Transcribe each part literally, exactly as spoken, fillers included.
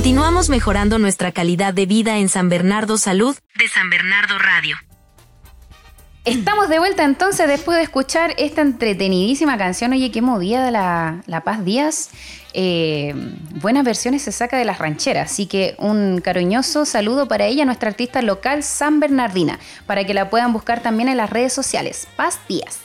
Continuamos mejorando nuestra calidad de vida en San Bernardo Salud de San Bernardo Radio. Estamos de vuelta entonces después de escuchar esta entretenidísima canción. Oye, qué movida de la, la Paz Díaz. Eh, buenas versiones se saca de las rancheras, así que un cariñoso saludo para ella, nuestra artista local San Bernardina, para que la puedan buscar también en las redes sociales. Paz Díaz.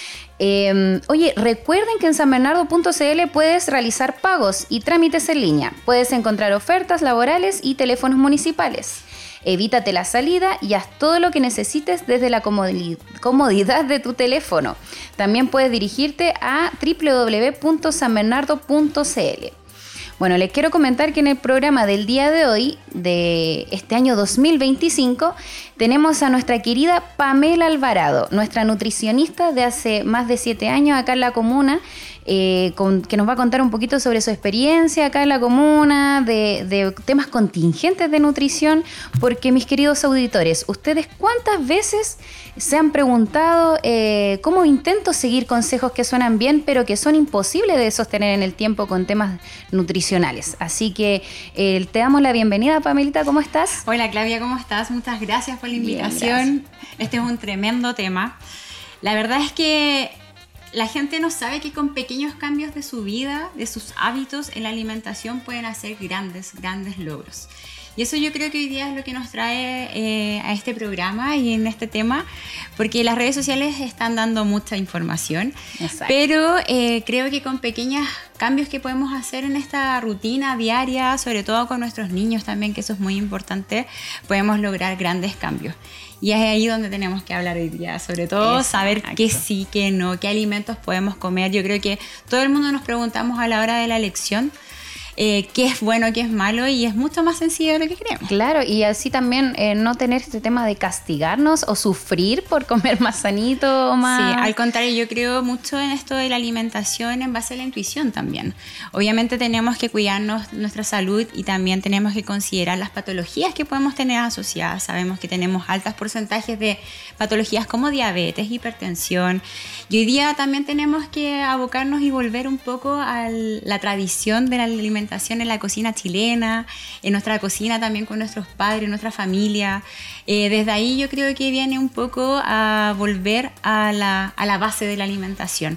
Eh, oye, recuerden que en san bernardo punto c l puedes realizar pagos y trámites en línea. Puedes encontrar ofertas laborales y teléfonos municipales. Evítate la salida y haz todo lo que necesites desde la comodidad de tu teléfono. También puedes dirigirte a doble u doble u doble u punto san bernardo punto c l. Bueno, les quiero comentar que en el programa del día de hoy, de este año dos mil veinticinco, tenemos a nuestra querida Pamela Alvarado, nuestra nutricionista de hace más de siete años acá en la comuna, eh, con, que nos va a contar un poquito sobre su experiencia acá en la comuna, de, de temas contingentes de nutrición, porque mis queridos auditores, ¿ustedes cuántas veces se han preguntado eh, cómo intento seguir consejos que suenan bien, pero que son imposibles de sostener en el tiempo con temas nutricionales? Así que eh, te damos la bienvenida, Pamelita, ¿cómo estás? Hola, Claudia, ¿cómo estás? Muchas gracias por la invitación. Bien, este es un tremendo tema. La verdad es que la gente no sabe que con pequeños cambios de su vida, de sus hábitos en la alimentación, pueden hacer grandes, grandes logros. Y eso yo creo que hoy día es lo que nos trae eh, a este programa y en este tema, porque las redes sociales están dando mucha información. Exacto. Pero eh, creo que con pequeños cambios que podemos hacer en esta rutina diaria, sobre todo con nuestros niños también, que eso es muy importante, podemos lograr grandes cambios. Y es ahí donde tenemos que hablar hoy día, sobre todo Exacto. saber qué sí, qué no, qué alimentos podemos comer. Yo creo que todo el mundo nos preguntamos a la hora de la elección Eh, qué es bueno, qué es malo, y es mucho más sencillo de lo que creemos. Claro, y así también eh, no tener este tema de castigarnos o sufrir por comer más sanito o más... Sí, al contrario, yo creo mucho en esto de la alimentación en base a la intuición también. Obviamente tenemos que cuidarnos nuestra salud y también tenemos que considerar las patologías que podemos tener asociadas. Sabemos que tenemos altos porcentajes de patologías como diabetes, hipertensión, y hoy día también tenemos que abocarnos y volver un poco a la tradición de la alimentación en la cocina chilena, en nuestra cocina también con nuestros padres, nuestra familia. Eh, desde ahí yo creo que viene un poco a volver a la, a la base de la alimentación.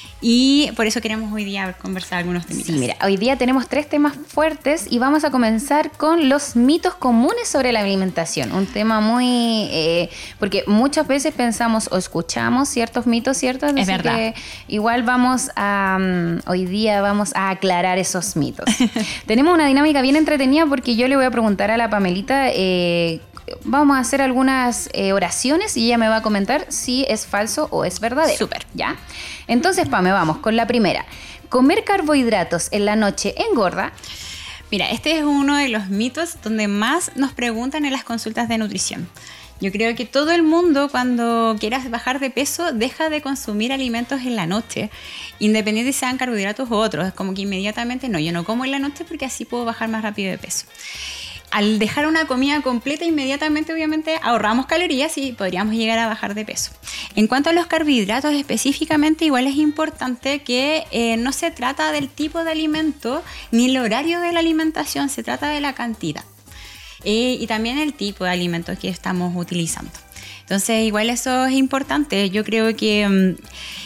Y por eso queremos hoy día conversar algunos temas. Sí, mira, hoy día tenemos tres temas fuertes y vamos a comenzar con los mitos comunes sobre la alimentación. Un tema muy... Eh, porque muchas veces pensamos o escuchamos ciertos mitos, ¿cierto? Es verdad. Que igual vamos a... Um, hoy día vamos a aclarar esos mitos. Tenemos una dinámica bien entretenida porque yo le voy a preguntar a la Pamelita... Eh, vamos a hacer algunas eh, oraciones y ella me va a comentar si es falso o es verdadero. Súper. ¿Ya? Entonces, Pame, vamos con la primera. ¿Comer carbohidratos en la noche engorda? Mira, este es uno de los mitos donde más nos preguntan en las consultas de nutrición. Yo creo que todo el mundo, cuando quieras bajar de peso, deja de consumir alimentos en la noche, independiente si sean carbohidratos u otros. Es como que inmediatamente, no, yo no como en la noche porque así puedo bajar más rápido de peso. Al dejar una comida completa, inmediatamente obviamente ahorramos calorías y podríamos llegar a bajar de peso. En cuanto a los carbohidratos específicamente, igual es importante que eh, no se trata del tipo de alimento ni el horario de la alimentación, se trata de la cantidad eh, y también el tipo de alimentos que estamos utilizando. Entonces igual eso es importante. Yo creo que um,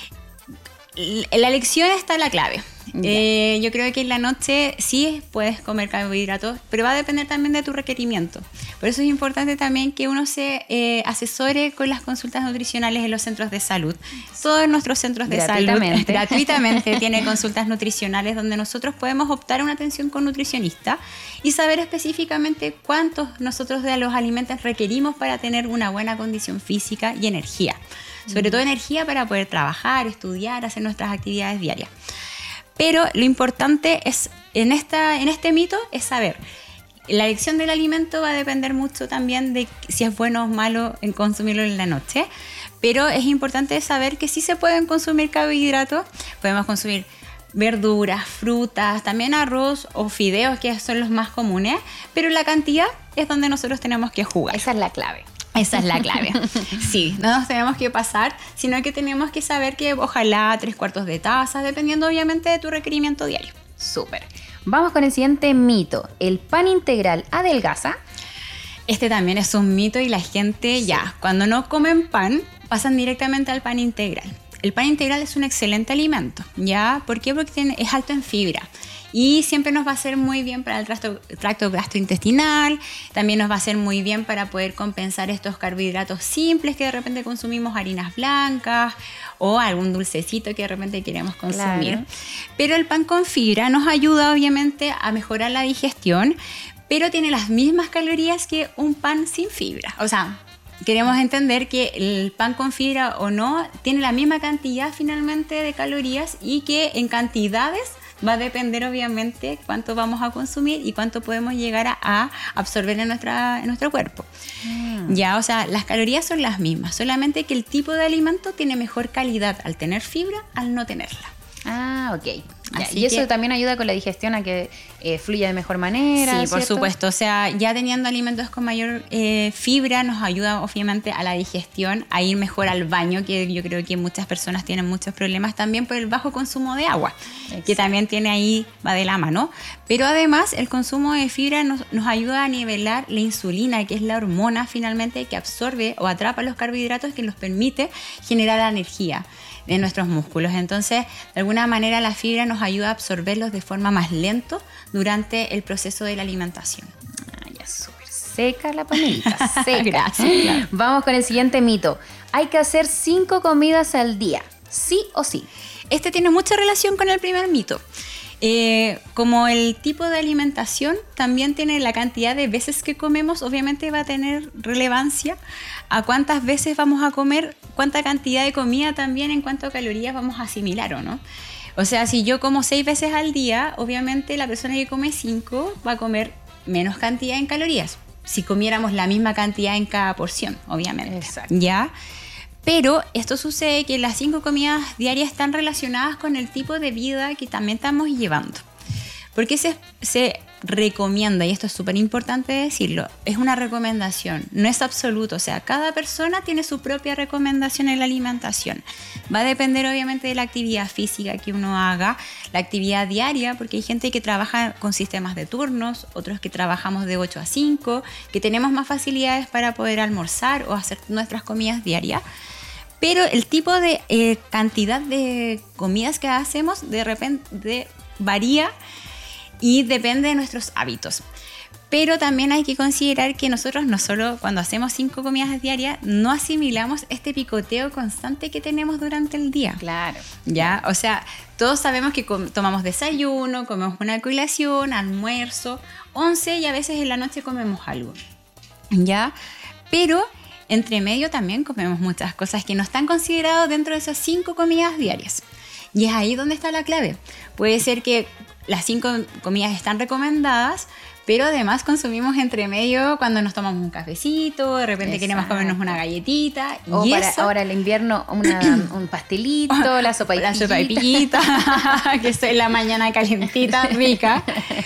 en la elección está la clave. Eh, yo creo que en la noche sí puedes comer carbohidratos, pero va a depender también de tu requerimiento. Por eso es importante también que uno se eh, asesore con las consultas nutricionales en los centros de salud. Todos nuestros centros de gratuitamente. salud gratuitamente tienen consultas nutricionales donde nosotros podemos optar a una atención con nutricionista y saber específicamente cuántos nosotros de los alimentos requerimos para tener una buena condición física y energía. Sobre todo energía para poder trabajar, estudiar, hacer nuestras actividades diarias. Pero lo importante es, en, esta, en este mito es saber, la elección del alimento va a depender mucho también de si es bueno o malo en consumirlo en la noche, pero es importante saber que sí se pueden consumir carbohidratos, podemos consumir verduras, frutas, también arroz o fideos, que son los más comunes, pero la cantidad es donde nosotros tenemos que jugar. Esa es la clave. Esa es la clave. Sí, no nos tenemos que pasar, sino que tenemos que saber que ojalá tres cuartos de taza, dependiendo obviamente de tu requerimiento diario. Súper. Vamos con el siguiente mito. ¿El pan integral adelgaza? Este también es un mito y la gente sí. ya, cuando no comen pan, pasan directamente al pan integral. El pan integral es un excelente alimento, ¿ya? ¿Por qué? Porque tiene, es alto en fibra. Y siempre nos va a hacer muy bien para el tracto, tracto gastrointestinal, también nos va a hacer muy bien para poder compensar estos carbohidratos simples que de repente consumimos, harinas blancas o algún dulcecito que de repente queremos consumir. Claro. Pero el pan con fibra nos ayuda obviamente a mejorar la digestión, pero tiene las mismas calorías que un pan sin fibra. O sea, queremos entender que el pan con fibra o no tiene la misma cantidad finalmente de calorías y que en cantidades va a depender obviamente cuánto vamos a consumir y cuánto podemos llegar a, a absorber en, nuestra, en nuestro cuerpo. Mm. Ya, o sea, las calorías son las mismas, solamente que el tipo de alimento tiene mejor calidad al tener fibra, al no tenerla. Ah, ok. Ya, y eso que, también ayuda con la digestión a que eh, fluya de mejor manera. Sí, ¿cierto? Por supuesto. O sea, ya teniendo alimentos con mayor eh, fibra nos ayuda obviamente a la digestión, a ir mejor al baño, que yo creo que muchas personas tienen muchos problemas también por el bajo consumo de agua. Exacto. Que también tiene ahí, va de la mano. Pero además el consumo de fibra nos, nos ayuda a nivelar la insulina, que es la hormona finalmente que absorbe o atrapa los carbohidratos que nos permite generar la energía de nuestros músculos. Entonces, de alguna manera la fibra nos ayuda a absorberlos de forma más lento durante el proceso de la alimentación. Ah, ya súper seca la Pamelita, seca. Gracias. Claro. Vamos con el siguiente mito. Hay que hacer cinco comidas al día, sí o sí. Este tiene mucha relación con el primer mito. Eh, como el tipo de alimentación también tiene la cantidad de veces que comemos, obviamente va a tener relevancia a cuántas veces vamos a comer, cuánta cantidad de comida también en cuanto a calorías vamos a asimilar o no. O sea, si yo como seis veces al día, obviamente la persona que come cinco va a comer menos cantidad en calorías. Si comiéramos la misma cantidad en cada porción, obviamente. Exacto. ¿Ya? Pero esto sucede que las cinco comidas diarias están relacionadas con el tipo de vida que también estamos llevando. Porque se, se recomienda, y esto es súper importante decirlo, es una recomendación, no es absoluto. O sea, cada persona tiene su propia recomendación en la alimentación. Va a depender obviamente de la actividad física que uno haga, la actividad diaria, porque hay gente que trabaja con sistemas de turnos, otros que trabajamos de ocho a cinco, que tenemos más facilidades para poder almorzar o hacer nuestras comidas diarias. Pero el tipo de eh, cantidad de comidas que hacemos de repente varía y depende de nuestros hábitos. Pero también hay que considerar que nosotros no solo cuando hacemos cinco comidas diarias no asimilamos este picoteo constante que tenemos durante el día. Claro. ¿Ya? O sea, todos sabemos que com- tomamos desayuno, comemos una colación, almuerzo, once y a veces en la noche comemos algo. ¿Ya? Pero entre medio también comemos muchas cosas que no están consideradas dentro de esas cinco comidas diarias. Y es ahí donde está la clave. Puede ser que las cinco comidas están recomendadas, pero además consumimos entre medio cuando nos tomamos un cafecito, de repente Exacto. queremos comernos una galletita. O y para eso, ahora el invierno una, un pastelito, la sopa y la sopa y pillita, que es la mañana calentita, rica,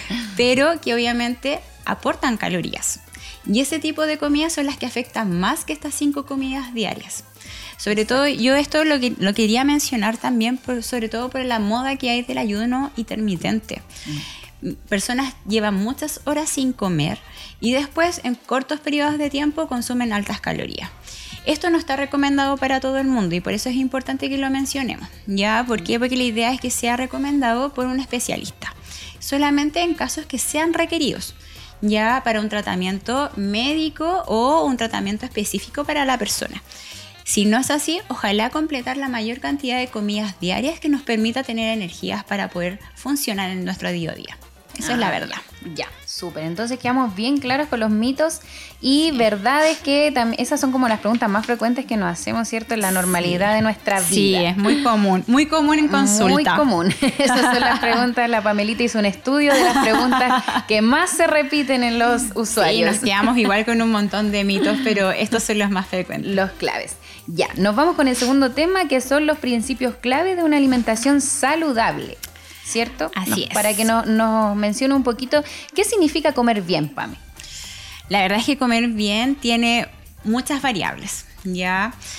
pero que obviamente aportan calorías. Y ese tipo de comidas son las que afectan más que estas cinco comidas diarias. Sobre todo, yo esto lo, que, lo quería mencionar también, por, sobre todo por la moda que hay del ayuno intermitente. Mm. Personas llevan muchas horas sin comer y después en cortos periodos de tiempo consumen altas calorías. Esto no está recomendado para todo el mundo y por eso es importante que lo mencionemos. ¿Ya? ¿Por qué? Porque la idea es que sea recomendado por un especialista. Solamente en casos que sean requeridos. Ya para un tratamiento médico o un tratamiento específico para la persona. Si no es así, ojalá completar la mayor cantidad de comidas diarias que nos permita tener energías para poder funcionar en nuestro día a día. Eso ah, es la verdad. Ya, súper. Entonces quedamos bien claros con los mitos y sí. verdades que tam- esas son como las preguntas más frecuentes que nos hacemos, ¿cierto? En la normalidad sí. de nuestra vida. Sí, es muy común. Muy común en consulta. Muy común. Esas son las preguntas. La Pamelita hizo un estudio de las preguntas que más se repiten en los usuarios. Sí, nos quedamos igual con un montón de mitos, pero estos son los más frecuentes. Los claves. Ya, nos vamos con el segundo tema, que son los principios clave de una alimentación saludable. ¿Cierto? Así no, es. Para que nos, nos mencione un poquito, ¿qué significa comer bien, Pame? La verdad es que comer bien tiene muchas variables, ¿ya?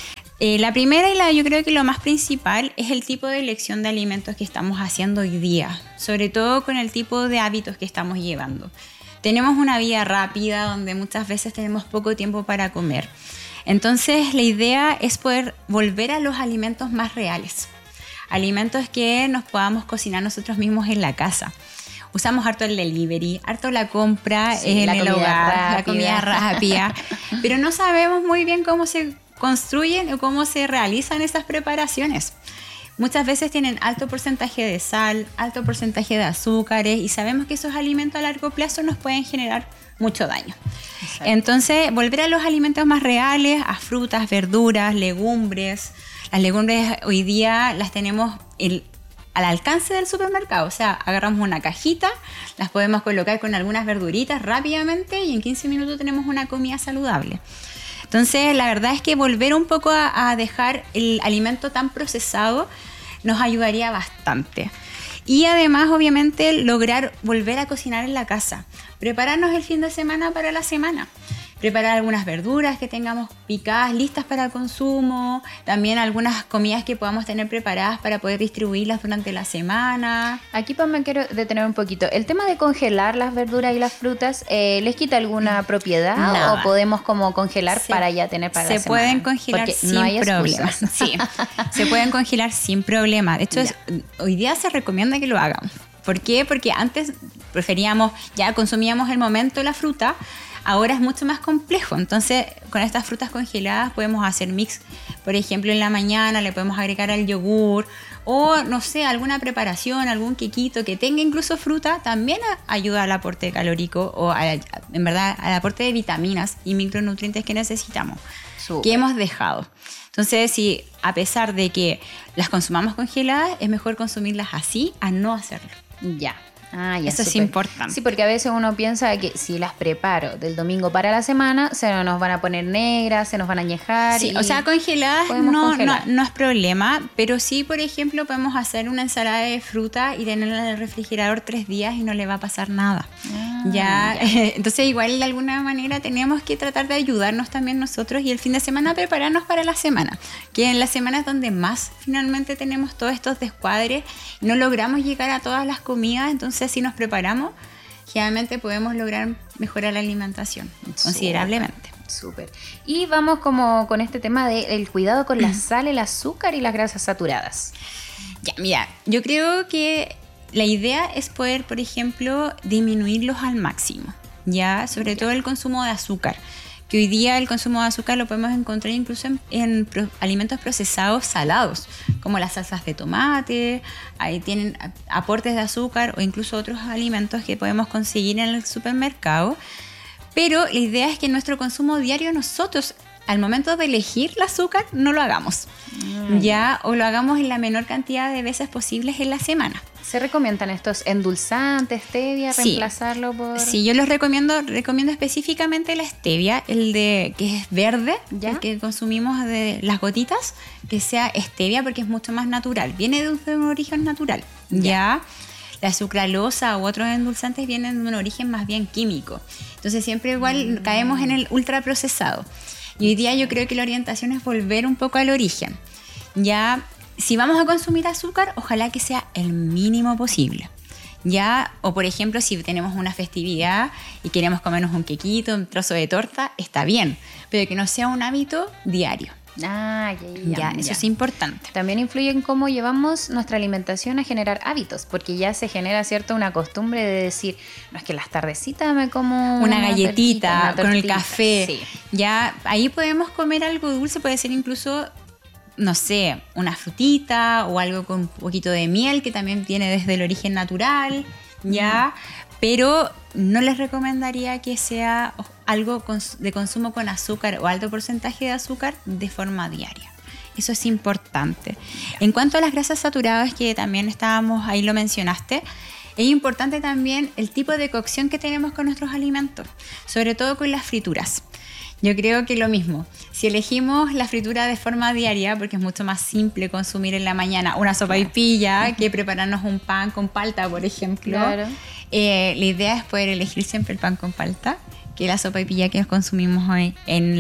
Eh, la primera y la, yo creo que lo más principal es el tipo de elección de alimentos que estamos haciendo hoy día, sobre todo con el tipo de hábitos que estamos llevando. Tenemos una vida rápida donde muchas veces tenemos poco tiempo para comer. Entonces la idea es poder volver a los alimentos más reales, alimentos que nos podamos cocinar nosotros mismos en la casa. Usamos harto el delivery, harto la compra sí, en la el hogar, rápida. la comida rápida, pero no sabemos muy bien cómo se construyen o cómo se realizan esas preparaciones. Muchas veces tienen alto porcentaje de sal, alto porcentaje de azúcares y sabemos que esos alimentos a largo plazo nos pueden generar mucho daño. Exacto. Entonces, volver a los alimentos más reales, a frutas, verduras, legumbres. Las legumbres hoy día las tenemos el, al alcance del supermercado. O sea, agarramos una cajita, las podemos colocar con algunas verduritas rápidamente y en quince minutos tenemos una comida saludable. Entonces, la verdad es que volver un poco a, a dejar el alimento tan procesado nos ayudaría bastante. Y además, obviamente, lograr volver a cocinar en la casa. Prepararnos el fin de semana para la semana. Preparar algunas verduras que tengamos picadas, listas para el consumo. También algunas comidas que podamos tener preparadas para poder distribuirlas durante la semana. Aquí pues me quiero detener un poquito. El tema de congelar las verduras y las frutas, eh, ¿les quita alguna propiedad? Nada. ¿O podemos como congelar se, para ya tener para la semana? Se pueden congelar Porque sin no problema. Sí, se pueden congelar sin problema. De hecho, es, hoy día se recomienda que lo hagamos. ¿Por qué? Porque antes preferíamos, ya consumíamos el momento la fruta. Ahora es mucho más complejo, entonces con estas frutas congeladas podemos hacer mix, por ejemplo en la mañana le podemos agregar al yogur o no sé, alguna preparación, algún quequito que tenga incluso fruta, también ayuda al aporte calórico o a, en verdad al aporte de vitaminas y micronutrientes que necesitamos, Super. que hemos dejado. Entonces, si a pesar de que las consumamos congeladas, es mejor consumirlas así a no hacerlo. Ya. Ah, ya, Eso super. es importante. Sí, porque a veces uno piensa que si las preparo del domingo para la semana, se nos van a poner negras, se nos van a añejar. Sí, y o sea, congeladas no, congelar. no, no es problema, pero sí, por ejemplo, podemos hacer una ensalada de fruta y tenerla en el refrigerador tres días y no le va a pasar nada. Ah, ya, ya. Entonces, igual de alguna manera tenemos que tratar de ayudarnos también nosotros y el fin de semana prepararnos para la semana, que en las semanas donde más finalmente tenemos todos estos descuadres, no logramos llegar a todas las comidas, entonces si nos preparamos, generalmente podemos lograr mejorar la alimentación considerablemente. Súper. Y vamos como con este tema del cuidado con la sal, el azúcar y las grasas saturadas. Ya, mira, yo creo que la idea es poder, por ejemplo, disminuirlos al máximo, ya, sobre ya. todo el consumo de azúcar. Que hoy día el consumo de azúcar lo podemos encontrar incluso en, en pro, alimentos procesados salados, como las salsas de tomate, ahí tienen aportes de azúcar o incluso otros alimentos que podemos conseguir en el supermercado. Pero la idea es que en nuestro consumo diario nosotros, al momento de elegir el azúcar, no lo hagamos. Mm. Ya, o lo hagamos en la menor cantidad de veces posibles en la semana. ¿Se recomiendan estos endulzantes, stevia, sí. reemplazarlo por...? Sí, yo los recomiendo, recomiendo específicamente la stevia, el de que es verde, ¿ya? El que consumimos de las gotitas, que sea stevia porque es mucho más natural, viene de un, de un origen natural, ¿ya? ¿ya? La sucralosa u otros endulzantes vienen de un origen más bien químico, entonces siempre igual mm. caemos en el ultraprocesado. Y hoy día yo creo que la orientación es volver un poco al origen, ya... Si vamos a consumir azúcar, ojalá que sea el mínimo posible, ¿ya? O por ejemplo, si tenemos una festividad y queremos comernos un quequito, un trozo de torta, está bien, pero que no sea un hábito diario. Ah, ya, ya, ya, eso ya. es importante. También influye en cómo llevamos nuestra alimentación a generar hábitos, porque ya se genera, ¿cierto?, una costumbre de decir, no es que las tardecitas me como una, una galletita una con el café. Sí. Ya, ahí podemos comer algo dulce, puede ser incluso... no sé, una frutita o algo con un poquito de miel que también viene desde el origen natural, ¿ya? Mm. Pero no les recomendaría que sea algo de consumo con azúcar o alto porcentaje de azúcar de forma diaria. Eso es importante. En cuanto a las grasas saturadas, que también estábamos, ahí lo mencionaste, es importante también el tipo de cocción que tenemos con nuestros alimentos, sobre todo con las frituras. Yo creo que lo mismo, si elegimos la fritura de forma diaria, porque es mucho más simple consumir en la mañana una sopaipilla que prepararnos un pan con palta, por ejemplo. Claro. Eh, la idea es poder elegir siempre el pan con palta, que la sopaipilla que consumimos hoy en el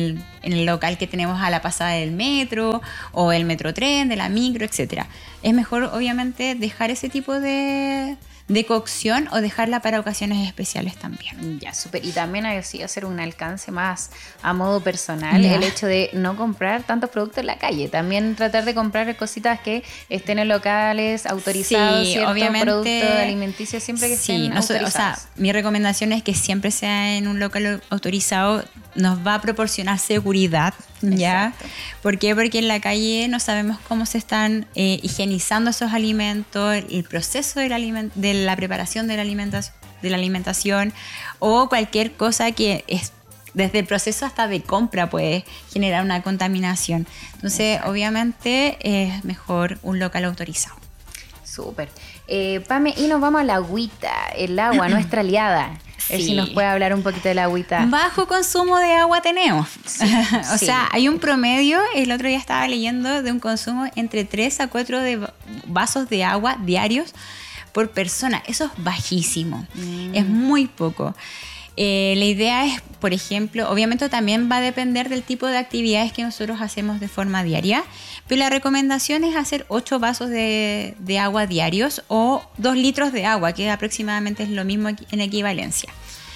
en el local que tenemos a la pasada del metro o el metrotren, de la micro, etcétera. Es mejor, obviamente, dejar ese tipo de, de cocción o dejarla para ocasiones especiales también. Ya, súper. Y también así hacer un alcance más a modo personal, Ya. el hecho de no comprar tantos productos en la calle. También tratar de comprar cositas que estén en locales autorizados, Sí, ciertos obviamente, productos alimenticios siempre que sí, estén nosotros, autorizados. o sea, mi recomendación es que siempre sea en un local autorizado, nos va a proporcionar seguridad, ¿ya? Exacto. ¿Por qué? Porque en la calle no sabemos cómo se están eh, higienizando esos alimentos, el proceso del aliment- de la preparación de la, alimentación, de la alimentación o cualquier cosa que es desde el proceso hasta de compra puede generar una contaminación. Entonces, Exacto. obviamente es mejor un local autorizado. Súper. Eh, Pame, y nos vamos a la agüita, el agua, nuestra aliada. A ver Sí. si nos puede hablar un poquito de la agüita. Bajo consumo de agua tenemos. o sí. sea, hay un promedio, el otro día estaba leyendo, de un consumo entre tres a cuatro de va- vasos de agua diarios por persona. Eso es bajísimo, Mm. es muy poco. Eh, la idea es, por ejemplo, obviamente también va a depender del tipo de actividades que nosotros hacemos de forma diaria, pero la recomendación es hacer ocho vasos de, de agua diarios o dos litros de agua, que aproximadamente es lo mismo equi- en equivalencia.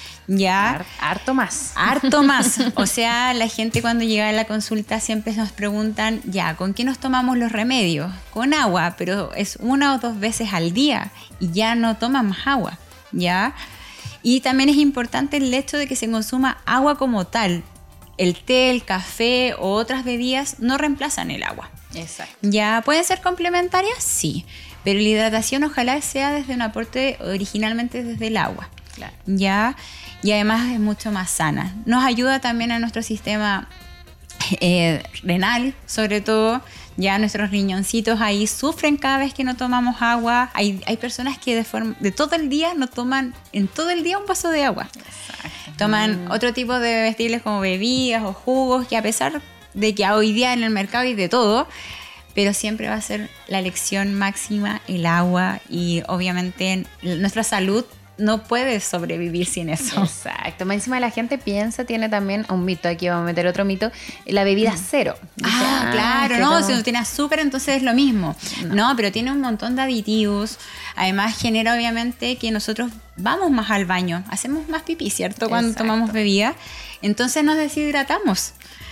Ya, Har- harto más. harto más. O sea, la gente cuando llega a la consulta siempre nos preguntan, ya, ¿con qué nos tomamos los remedios? Con agua, pero es una o dos veces al día y ya no toman más agua, ¿ya? Y también es importante el hecho de que se consuma agua como tal. El té, el café o otras bebidas no reemplazan el agua. Exacto. ¿Ya pueden ser complementarias? Sí, pero la hidratación ojalá sea desde un aporte originalmente desde el agua. Claro. ¿Ya? Y además es mucho más sana. Nos ayuda también a nuestro sistema eh, renal, sobre todo. Ya nuestros riñoncitos ahí sufren cada vez que no tomamos agua. Hay, hay personas que de, forma, de todo el día no toman en todo el día un vaso de agua. Exacto. Toman mm. otro tipo de bebestibles como bebidas o jugos, que a pesar de que hoy día en el mercado hay de todo, pero siempre va a ser la elección máxima el agua, y obviamente nuestra salud no puede sobrevivir sin eso. Exacto. Más encima la gente piensa, tiene también un mito, aquí vamos a meter otro mito, la bebida cero. Dice, Ah, claro, que no, todo- si no tiene azúcar entonces es lo mismo. No. no, pero tiene un montón de aditivos. Además genera obviamente que nosotros vamos más al baño, hacemos más pipí, ¿cierto? Cuando Exacto. tomamos bebida. Entonces nos deshidratamos.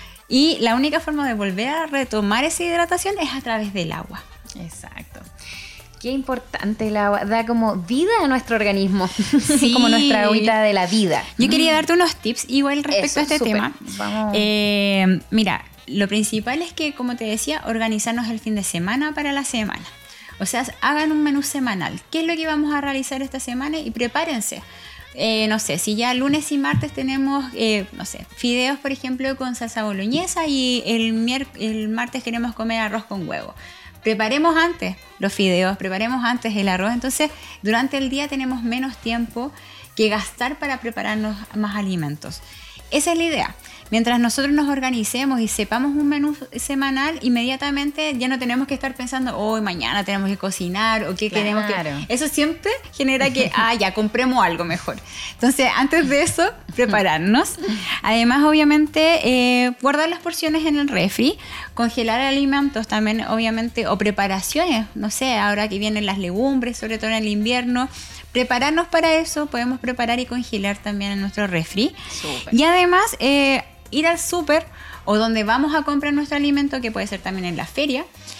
Y la única forma de volver a retomar esa hidratación es a través del agua. Exacto. Qué importante el agua, da como vida a nuestro organismo, Sí. como nuestra agüita de la vida. Yo quería darte unos tips igual respecto Eso, a este súper. tema. Vamos. Eh, mira, lo principal es que, como te decía, organizarnos el fin de semana para la semana. O sea, hagan un menú semanal. ¿Qué es lo que vamos a realizar esta semana? Y prepárense. Eh, no sé, si ya lunes y martes tenemos, eh, no sé, fideos, por ejemplo, con salsa boloñesa, y el, mier- el martes queremos comer arroz con huevo. Preparemos antes los fideos, preparemos antes el arroz. Entonces, durante el día tenemos menos tiempo que gastar para prepararnos más alimentos. Esa es la idea. Mientras nosotros nos organicemos y sepamos un menú semanal, inmediatamente ya no tenemos que estar pensando, hoy, mañana tenemos que cocinar o qué Claro. queremos que... Eso siempre genera que, ah, ya compremos algo mejor. Entonces, antes de eso, prepararnos. Además, obviamente, eh, guardar las porciones en el refri, congelar alimentos también, obviamente, o preparaciones. No sé, ahora que vienen las legumbres, sobre todo en el invierno, prepararnos para eso, podemos preparar y congelar también en nuestro refri. Súper. Y además, eh, ir al súper o donde vamos a comprar nuestro alimento, que puede ser también en la feria,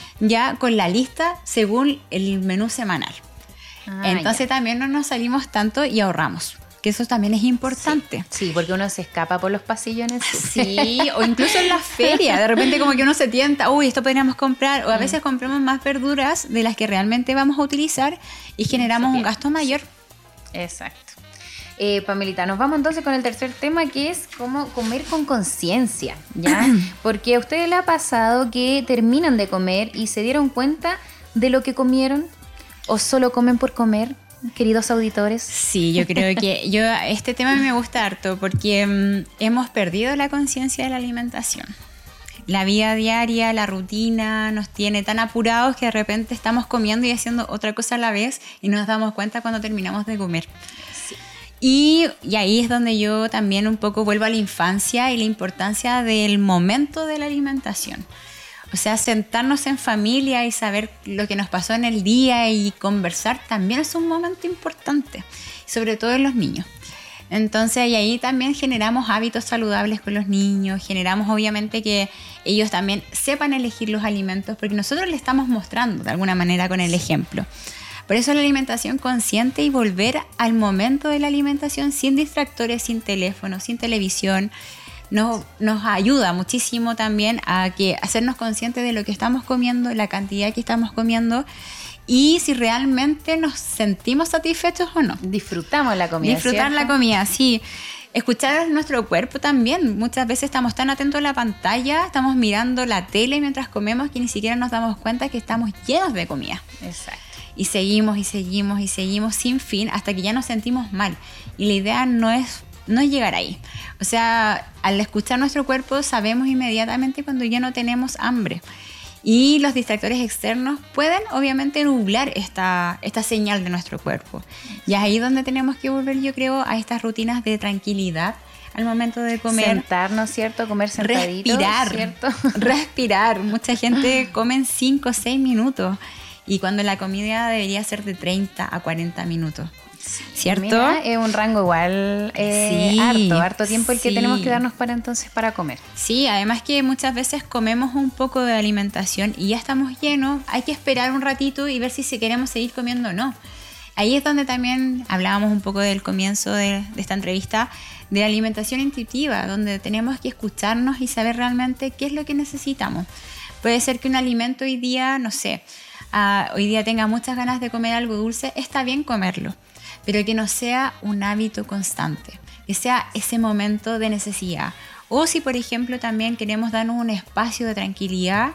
ya con la lista según el menú semanal. Ah, Entonces ya. también no nos salimos tanto y ahorramos, que eso también es importante. Sí, porque uno se escapa por los pasillos en el súper. Sí, o incluso en la feria, de repente como que uno se tienta, uy, esto podríamos comprar, o a veces compramos más verduras de las que realmente vamos a utilizar y generamos un gasto mayor. Exacto. Eh, Pamelita, nos vamos entonces con el tercer tema, que es cómo comer con conciencia, ¿ya? Porque a ustedes les ha pasado que terminan de comer y se dieron cuenta de lo que comieron, o solo comen por comer, queridos auditores. Sí, yo creo que yo este tema me gusta harto porque mm, hemos perdido la conciencia de la alimentación. La vida diaria, la rutina nos tiene tan apurados que de repente estamos comiendo y haciendo otra cosa a la vez y nos damos cuenta cuando terminamos de comer. Sí. Y, y ahí es donde yo también un poco vuelvo a la infancia y la importancia del momento de la alimentación. O sea, sentarnos en familia y saber lo que nos pasó en el día y conversar también es un momento importante, sobre todo en los niños. Entonces, y ahí también generamos hábitos saludables con los niños, generamos obviamente que ellos también sepan elegir los alimentos, porque nosotros les estamos mostrando de alguna manera con el ejemplo. Por eso la alimentación consciente y volver al momento de la alimentación sin distractores, sin teléfono, sin televisión, nos, nos ayuda muchísimo también a que hacernos conscientes de lo que estamos comiendo, la cantidad que estamos comiendo y si realmente nos sentimos satisfechos o no. Disfrutamos la comida, Disfrutar ¿cierto? la comida, sí. Escuchar nuestro cuerpo también. Muchas veces estamos tan atentos a la pantalla, estamos mirando la tele mientras comemos que ni siquiera nos damos cuenta que estamos llenos de comida. Exacto. Y seguimos y seguimos y seguimos sin fin hasta que ya nos sentimos mal. Y la idea no es, no es llegar ahí. O sea, al escuchar nuestro cuerpo sabemos inmediatamente cuando ya no tenemos hambre. Y los distractores externos pueden obviamente nublar esta, esta señal de nuestro cuerpo. Y es ahí donde tenemos que volver, yo creo, a estas rutinas de tranquilidad al momento de comer. Sentarnos, ¿cierto? Comer sentaditos, respirar, ¿cierto? Respirar. Mucha gente come en cinco o seis minutos. Y cuando la comida debería ser de treinta a cuarenta minutos, ¿cierto? Mira, es un rango igual eh, sí, harto, harto tiempo el que sí. tenemos que darnos para entonces para comer. Sí, además que muchas veces comemos un poco de alimentación y ya estamos llenos, hay que esperar un ratito y ver si se queremos seguir comiendo o no. Ahí es donde también hablábamos un poco del comienzo de, de esta entrevista, de la alimentación intuitiva, donde tenemos que escucharnos y saber realmente qué es lo que necesitamos. Puede ser que un alimento hoy día, no sé, Uh, hoy día tenga muchas ganas de comer algo dulce, está bien comerlo, pero que no sea un hábito constante, que sea ese momento de necesidad. O si, por ejemplo, también queremos darnos un espacio de tranquilidad,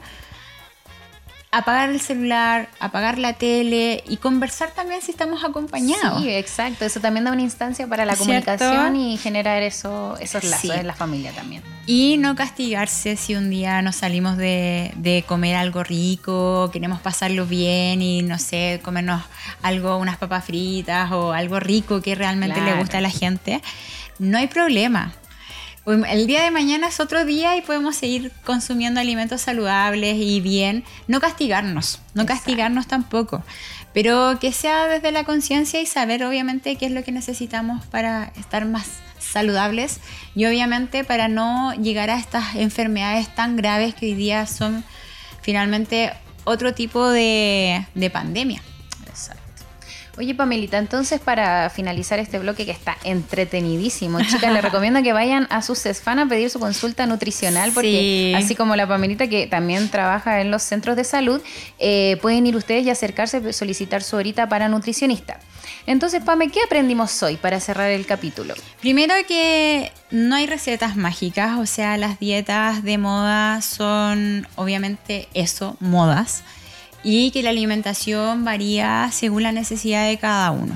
apagar el celular, apagar la tele y conversar también si estamos acompañados. Sí, exacto. Eso también da una instancia para la ¿Cierto? comunicación y generar eso, esos lazos Sí. en la familia también. Y no castigarse si un día nos salimos de, de comer algo rico, queremos pasarlo bien y, no sé, comernos algo, unas papas fritas o algo rico que realmente Claro. le gusta a la gente. No hay problema. El día de mañana es otro día y podemos seguir consumiendo alimentos saludables y bien. No castigarnos, no Exacto. castigarnos tampoco. Pero que sea desde la conciencia y saber obviamente qué es lo que necesitamos para estar más saludables y obviamente para no llegar a estas enfermedades tan graves que hoy día son finalmente otro tipo de, de pandemia. Exacto. Oye, Pamelita, entonces para finalizar este bloque que está entretenidísimo, chicas, les recomiendo que vayan a su CESFAN a pedir su consulta nutricional, porque Sí. así como la Pamelita, que también trabaja en los centros de salud, eh, pueden ir ustedes y acercarse, solicitar su horita para nutricionista. Entonces, Pame, ¿qué aprendimos hoy para cerrar el capítulo? Primero que no hay recetas mágicas, o sea, las dietas de moda son obviamente eso, modas, y que la alimentación varía según la necesidad de cada uno.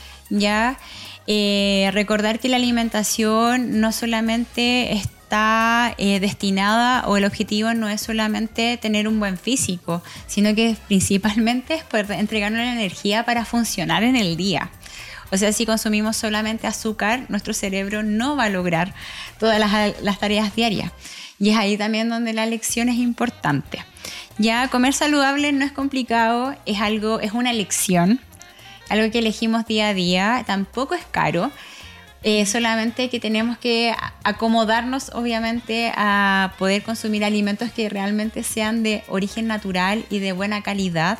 Ya eh, recordar que la alimentación no solamente está eh, destinada o el objetivo no es solamente tener un buen físico, sino que principalmente es poder entregarnos la energía para funcionar en el día. O sea, si consumimos solamente azúcar, nuestro cerebro no va a lograr todas las, las tareas diarias. Y es ahí también donde la elección es importante. Ya comer saludable no es complicado, es algo, es una elección, algo que elegimos día a día, tampoco es caro. Eh, solamente que tenemos que acomodarnos obviamente a poder consumir alimentos que realmente sean de origen natural y de buena calidad,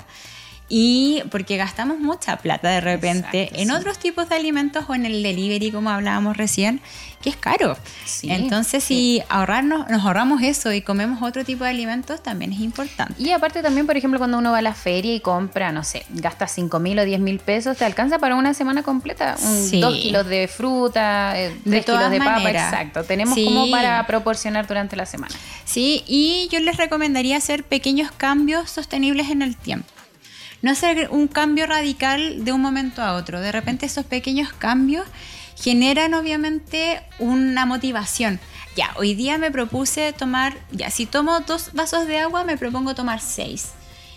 y porque gastamos mucha plata de repente Exacto, en sí. otros tipos de alimentos o en el delivery, como hablábamos recién, que es caro. Sí, Entonces sí. si ahorrarnos, nos ahorramos eso y comemos otro tipo de alimentos, también es importante. Y aparte también, por ejemplo, cuando uno va a la feria y compra, no sé, gasta cinco mil o diez mil pesos, te alcanza para una semana completa. Un, Sí. Dos kilos de fruta, eh, De tres todas kilos de papa, maneras. exacto. Tenemos Sí. como para proporcionar durante la semana. Sí, y yo les recomendaría hacer pequeños cambios sostenibles en el tiempo. No hacer un cambio radical de un momento a otro. De repente esos pequeños cambios generan obviamente una motivación. Ya, hoy día me propuse tomar, ya, si tomo dos vasos de agua, me propongo tomar seis.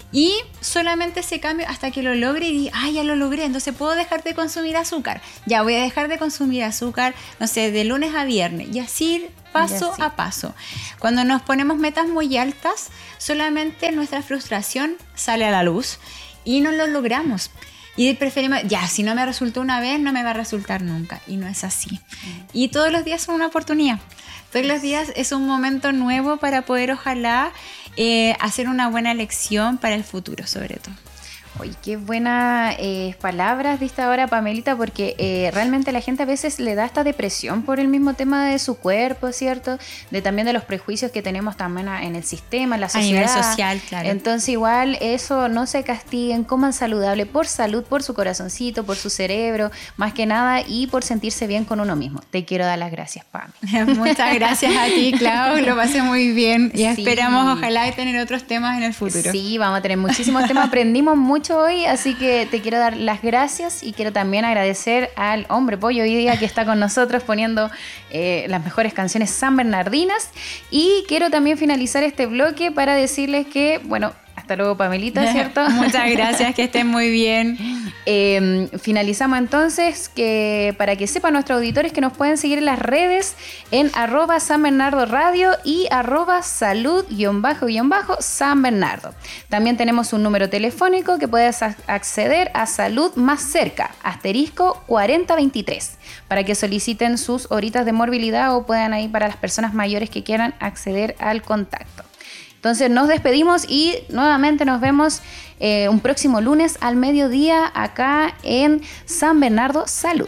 Y solamente ese cambio hasta que lo logre y diga, ah, ya lo logré, entonces puedo dejar de consumir azúcar. Ya voy a dejar de consumir azúcar, no sé, de lunes a viernes. Y así paso a paso. Cuando nos ponemos metas muy altas, solamente nuestra frustración sale a la luz y no lo logramos. Y preferimos, ya, si no me resultó una vez, no me va a resultar nunca. Y no es así. Y todos los días son una oportunidad. Todos los días es un momento nuevo para poder, ojalá, eh, hacer una buena elección para el futuro, sobre todo. Oye, qué buenas eh, palabras diste ahora, Pamelita, porque eh, realmente la gente a veces le da esta depresión por el mismo tema de su cuerpo, ¿cierto? De también de los prejuicios que tenemos también a, en el sistema, en la sociedad. A nivel social, claro. Entonces igual eso, no se castiguen, coman saludable por salud, por su corazoncito, por su cerebro, más que nada, y por sentirse bien con uno mismo. Te quiero dar las gracias, Pame. Muchas gracias a ti, Clau, lo pasé muy bien y Sí. esperamos, ojalá, tener otros temas en el futuro. Sí, vamos a tener muchísimos temas, aprendimos mucho hoy, así que te quiero dar las gracias y quiero también agradecer al Hombre Pollo hoy día que está con nosotros poniendo eh, las mejores canciones sanbernardinas, y quiero también finalizar este bloque para decirles que, bueno, hasta luego, Pamelita, ¿cierto? Muchas gracias, que estén muy bien. Eh, finalizamos entonces, que para que sepan nuestros auditores que nos pueden seguir en las redes en arroba San Bernardo Radio y arroba salud guión bajo guión bajo San Bernardo. También tenemos un número telefónico que puedes a- acceder a Salud Más Cerca, asterisco cuarenta veintitrés, para que soliciten sus horitas de morbilidad o puedan ir para las personas mayores que quieran acceder al contacto. Entonces nos despedimos y nuevamente nos vemos eh, un próximo lunes al mediodía acá en San Bernardo Salud.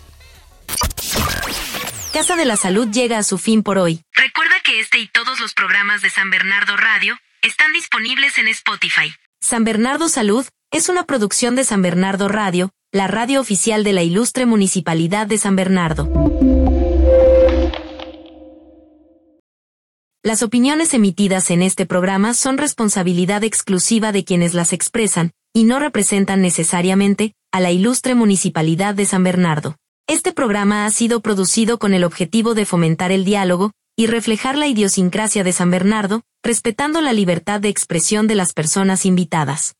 Casa de la Salud llega a su fin por hoy. Recuerda que este y todos los programas de San Bernardo Radio están disponibles en Spotify. San Bernardo Salud es una producción de San Bernardo Radio, la radio oficial de la ilustre Municipalidad de San Bernardo. Las opiniones emitidas en este programa son responsabilidad exclusiva de quienes las expresan, y no representan necesariamente a la ilustre Municipalidad de San Bernardo. Este programa ha sido producido con el objetivo de fomentar el diálogo y reflejar la idiosincrasia de San Bernardo, respetando la libertad de expresión de las personas invitadas.